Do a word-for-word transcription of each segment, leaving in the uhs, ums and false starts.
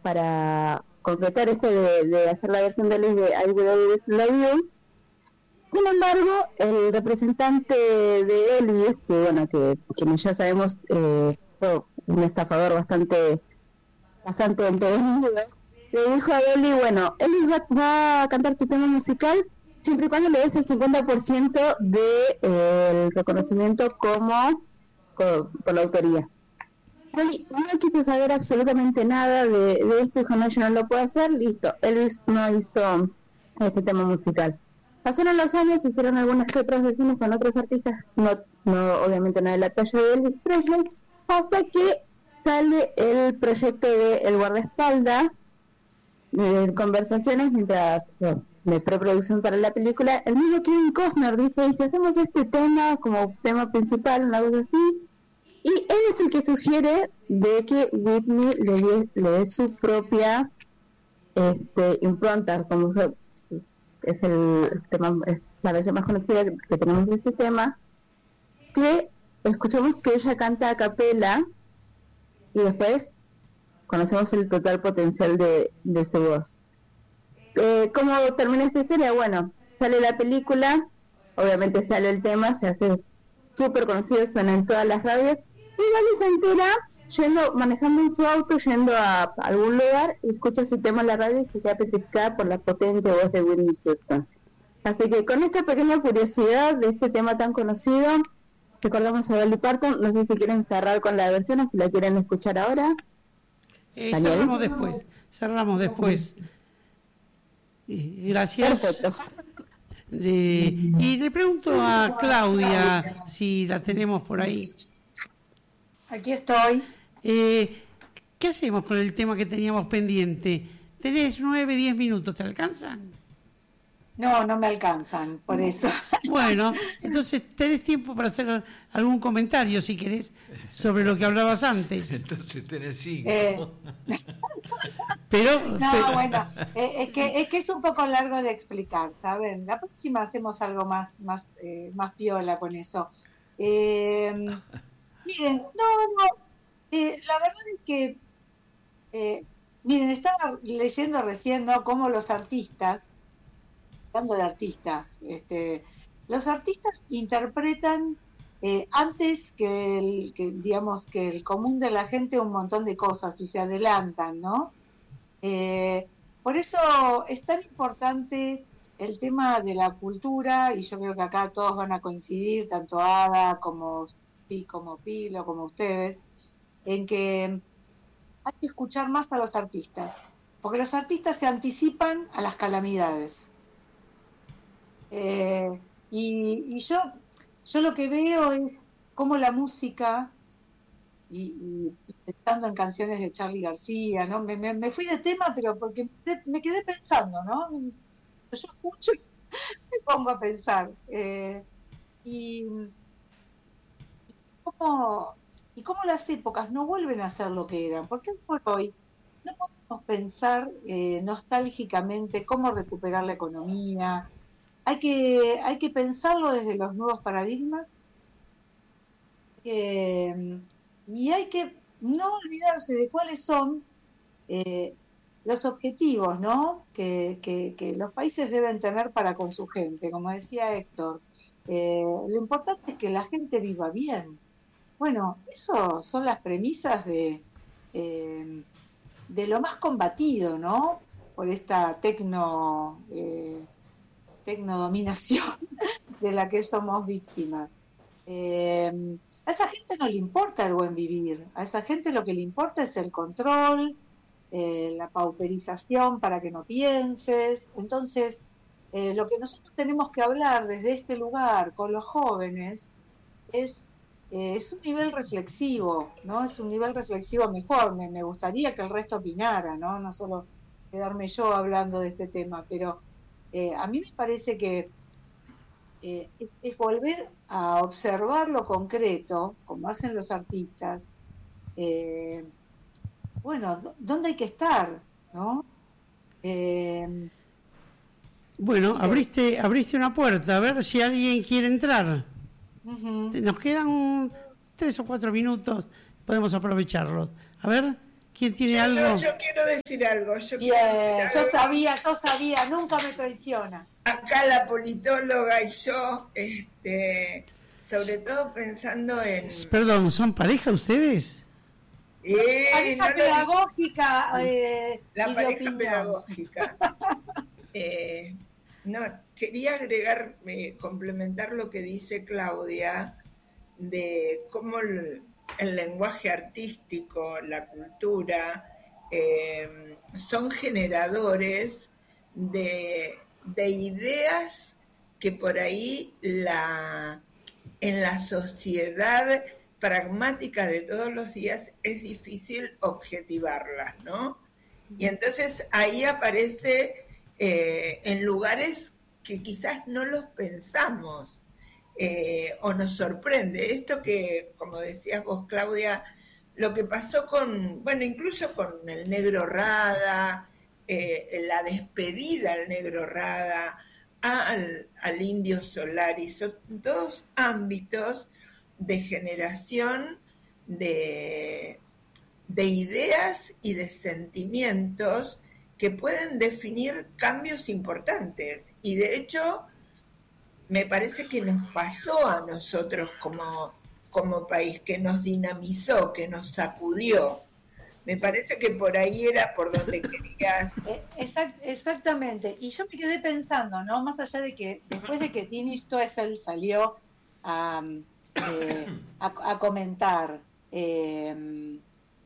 para concretar esto de, de hacer la versión de Elvis de I Will Always Love You. Sin embargo, el representante de Elvis, que bueno, que quienes ya sabemos, eh, fue un estafador bastante bastante empedernido, le dijo a Dolly, bueno, Elvis va, va a cantar tu tema musical siempre y cuando le des el cincuenta por ciento del de, eh, reconocimiento como por, por la autoría. Dolly no quiso saber absolutamente nada de, de esto, dijo, no, yo no lo puedo hacer, listo, Elvis no hizo este tema musical. Pasaron los años, hicieron algunas que otras versiones con otros artistas, no, no obviamente no de la talla de Elvis Presley, hasta que sale el proyecto de El Guardaespaldas, de conversaciones mientras bueno, de preproducción para la película. El mismo Kevin Costner dice, y si hacemos este tema como tema principal, una cosa así, y él es el que sugiere de que Whitney le, le dé su propia este, impronta, como es el tema, es la versión más conocida que, que tenemos de este tema, que escuchamos que ella canta a capela y después conocemos el total potencial de, de su voz. Eh, ¿Cómo termina esta historia? Bueno, sale la película, obviamente sale el tema, se hace súper conocido, suena en todas las radios, y Dolly se entera yendo, manejando en su auto, yendo a, a algún lugar, y escucha su tema en la radio y se queda petrificada por la potente voz de Whitney Houston. Así que con esta pequeña curiosidad de este tema tan conocido, recordamos a Dolly Parton. No sé si quieren cerrar con la versión o si la quieren escuchar ahora. Eh, cerramos después, cerramos después. Y, gracias. Perfecto. Eh, y le pregunto a Claudia si la tenemos por ahí. Aquí estoy. Eh, ¿Qué hacemos con el tema que teníamos pendiente? ¿Tenés nueve, diez minutos? ¿Te alcanzan? No, no me alcanzan, por eso. Bueno, entonces tenés tiempo para hacer algún comentario, si querés, sobre lo que hablabas antes. Entonces tenés cinco. Eh. Pero, no, pero... bueno, eh, es que es que es un poco largo de explicar, ¿saben? La próxima hacemos algo más más eh, más piola con eso. Eh, miren, no, no, eh, la verdad es que, eh, miren, estaba leyendo recién, ¿no? Cómo los artistas, hablando de artistas, este, los artistas interpretan eh, antes que el, que digamos que el común de la gente un montón de cosas y se adelantan, ¿no? Eh, por eso es tan importante el tema de la cultura, y yo creo que acá todos van a coincidir, tanto Ada como Pi, como Pilo, como ustedes, en que hay que escuchar más a los artistas, porque los artistas se anticipan a las calamidades. Eh, y, y yo, yo lo que veo es cómo la música, y, y pensando en canciones de Charly García, ¿no? Me, me, me fui de tema, pero porque me quedé pensando, ¿no? Yo escucho y me pongo a pensar. Eh, y, y, cómo, y cómo las épocas no vuelven a ser lo que eran, porque hoy por hoy no podemos pensar eh, nostálgicamente cómo recuperar la economía. Hay que, hay que pensarlo desde los nuevos paradigmas, eh, y hay que no olvidarse de cuáles son eh, los objetivos, ¿no? que, que, que los países deben tener para con su gente. Como decía Héctor, eh, lo importante es que la gente viva bien. Bueno, eso son las premisas de, eh, de lo más combatido, ¿no? Por esta tecno... Eh, tecnodominación de la que somos víctimas. Eh, a esa gente no le importa el buen vivir, a esa gente lo que le importa es el control, eh, la pauperización para que no pienses. Entonces, eh, lo que nosotros tenemos que hablar desde este lugar con los jóvenes es, eh, es un nivel reflexivo, ¿no? Es un nivel reflexivo mejor. Me, me gustaría que el resto opinara, ¿no? No solo quedarme yo hablando de este tema, pero Eh, a mí me parece que eh, es, es volver a observar lo concreto, como hacen los artistas. Eh, bueno, ¿dónde hay que estar? ¿No? Eh, bueno, abriste, abriste una puerta, a ver si alguien quiere entrar. Uh-huh. Nos quedan tres o cuatro minutos, podemos aprovecharlos. A ver, ¿Quién tiene yo, algo? Yo, yo quiero decir algo. Yo, Bien, decir yo algo. sabía, yo sabía, nunca me traiciona. Acá la politóloga y yo, este, sobre todo pensando en... Perdón, ¿son pareja ustedes? Eh, pareja no pedagógica eh, La y de pareja opinión. pedagógica. eh, no, quería agregar, eh, complementar lo que dice Claudia, de cómo el, el lenguaje artístico, la cultura, eh, son generadores de, de ideas que por ahí la, en la sociedad pragmática de todos los días es difícil objetivarlas, ¿no? Y entonces ahí aparece eh, en lugares que quizás no los pensamos eh, o nos sorprende. Esto que, como decías vos, Claudia, lo que pasó con, bueno, incluso con el Negro Rada, eh, la despedida al Negro Rada, al, al Indio Solari, son dos ámbitos de generación de, de ideas y de sentimientos que pueden definir cambios importantes. Y de hecho, me parece que nos pasó a nosotros como, como país, que nos dinamizó, que nos sacudió. Me parece que por ahí era por donde querías. Exact, exactamente. Y yo me quedé pensando, ¿no? Más allá de que después de que Tini Stoessel salió a, eh, a, a comentar eh,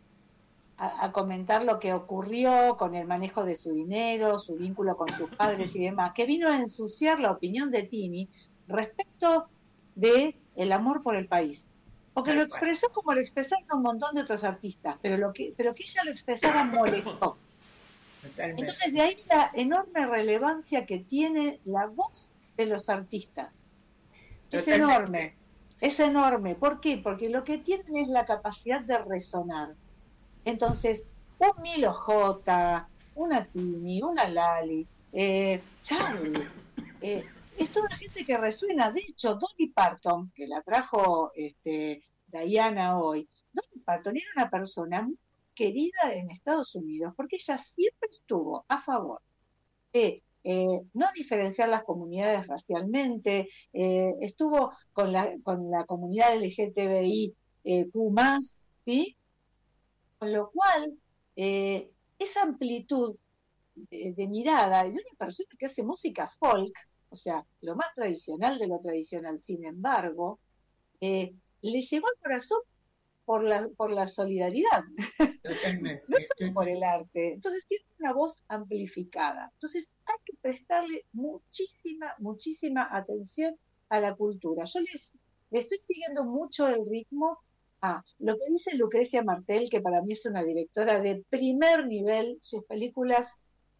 a, a comentar lo que ocurrió con el manejo de su dinero, su vínculo con sus padres y demás, que vino a ensuciar la opinión de Tini respecto de el amor por el país. Porque lo expresó como lo expresaron un montón de otros artistas, pero lo que, pero que ella lo expresara molestó. Totalmente. Entonces de ahí la enorme relevancia que tiene la voz de los artistas. Totalmente. Es enorme, es enorme. ¿Por qué? Porque lo que tienen es la capacidad de resonar. Entonces, un Milo J, una Tini, una Lali, eh, Charlie, eh, es toda la gente que resuena. De hecho, Dolly Parton, que la trajo este, Diana hoy, Dolly Parton era una persona muy querida en Estados Unidos, porque ella siempre estuvo a favor de eh, no diferenciar las comunidades racialmente, eh, estuvo con la, con la comunidad L G T B I eh, Q más, ¿sí? Con lo cual, eh, esa amplitud de, de mirada de una persona que hace música folk, o sea, lo más tradicional de lo tradicional, sin embargo, eh, le llegó al corazón por la, por la solidaridad, Totalmente. no solo por el arte. Entonces tiene una voz amplificada. Entonces hay que prestarle muchísima, muchísima atención a la cultura. Yo les, les estoy siguiendo mucho el ritmo a lo que dice Lucrecia Martel, que para mí es una directora de primer nivel. Sus películas,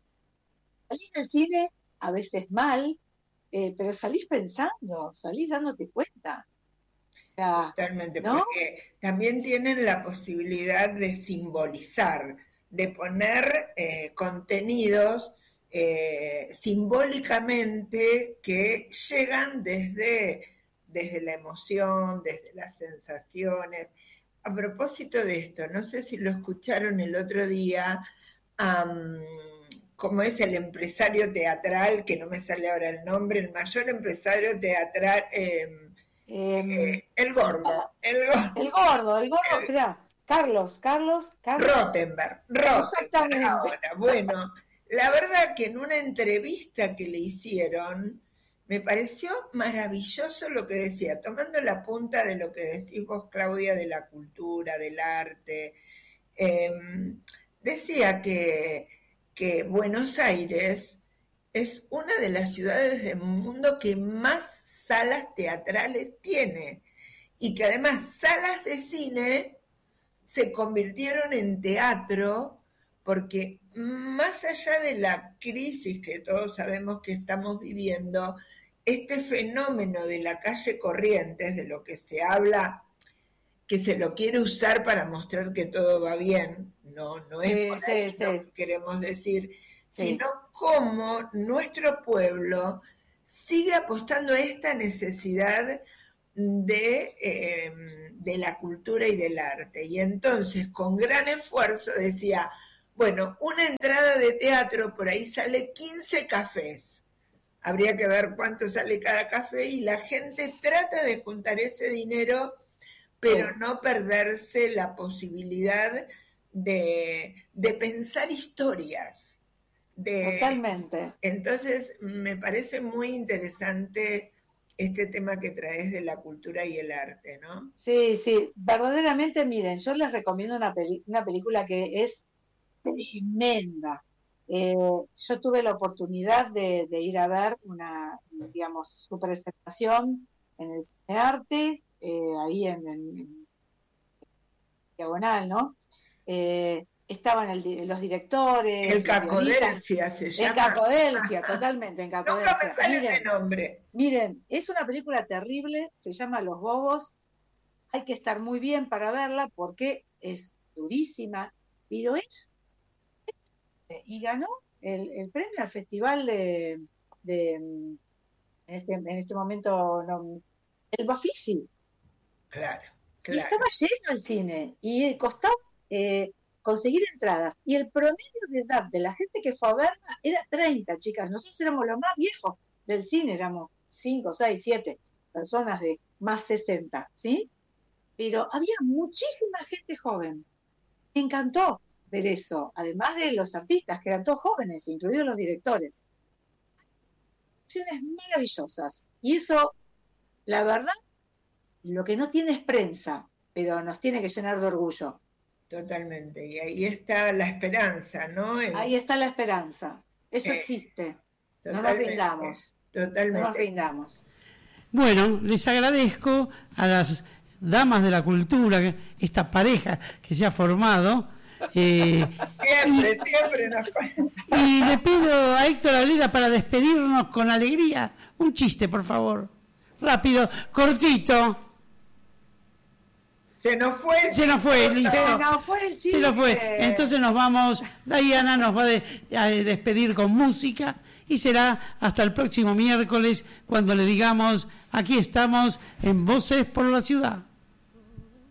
salís del cine a veces mal, eh, pero salís pensando, salís dándote cuenta. Totalmente, ¿no? Porque también tienen la posibilidad de simbolizar, de poner eh, contenidos eh, simbólicamente que llegan desde, desde la emoción, desde las sensaciones. A propósito de esto, no sé si lo escucharon el otro día, um, como es el empresario teatral, que no me sale ahora el nombre, el mayor empresario teatral... Eh, Eh, eh, el gordo, el gordo, el gordo, el gordo, espera, Carlos, Carlos, Carlos. Rottenberg, Rottenberg. Exactamente. Ahora, bueno, la verdad que en una entrevista que le hicieron, me pareció maravilloso lo que decía, tomando la punta de lo que decís vos, Claudia, de la cultura, del arte. Eh, decía que, que Buenos Aires es una de las ciudades del mundo que más salas teatrales tiene y que además salas de cine se convirtieron en teatro porque más allá de la crisis que todos sabemos que estamos viviendo, este fenómeno de la calle Corrientes, de lo que se habla, que se lo quiere usar para mostrar que todo va bien, no, no es sí, por ahí sí, lo sí. que queremos decir, sí. sino cómo nuestro pueblo sigue apostando a esta necesidad de, eh, de la cultura y del arte. Y entonces, con gran esfuerzo, decía, bueno, una entrada de teatro por ahí sale quince cafés. Habría que ver cuánto sale cada café y la gente trata de juntar ese dinero, pero no perderse la posibilidad de, de pensar historias. De, Totalmente. Entonces, me parece muy interesante este tema que traes de la cultura y el arte, ¿no? Sí, sí, verdaderamente, miren, yo les recomiendo una, peli una película que es tremenda. Eh, yo tuve la oportunidad de, de ir a ver una, digamos, su presentación en el Cine Arte, eh, ahí en, en, en Diagonal, ¿no? Eh, estaban el, los directores. El Cacodelfia se llama. El Cacodelfia, totalmente, en Cacodelfia. Nunca me sale miren, ese nombre. Miren, es una película terrible, se llama Los Bobos. Hay que estar muy bien para verla porque es durísima, pero es... Y ganó el, el premio al festival de... de en, este, en este momento, no, el Bafisi. Claro, claro. Y estaba lleno el cine, y costaba... Eh, conseguir entradas, y el promedio de edad de la gente que fue a verla era treinta, chicas. Nosotros éramos los más viejos del cine, éramos cinco, seis, siete personas de más sesenta, ¿sí? Pero había muchísima gente joven. Me encantó ver eso, además de los artistas, que eran todos jóvenes, incluidos los directores. Acciones maravillosas. Y eso, la verdad, lo que no tiene es prensa, pero nos tiene que llenar de orgullo. Totalmente, y ahí está la esperanza, ¿no? En... Ahí está la esperanza, eso eh, existe, no nos rindamos, totalmente. no nos rindamos. Bueno, les agradezco a las damas de la cultura, esta pareja que se ha formado. Eh, siempre, y, siempre nos y le pido a Héctor Ablera para despedirnos con alegría, un chiste, por favor, rápido, cortito. Se nos fue. Se nos fue, Se nos fue el chiste. Se nos fue. Entonces nos vamos, Diana nos va de, a despedir con música y será hasta el próximo miércoles cuando le digamos, aquí estamos en Voces por la Ciudad.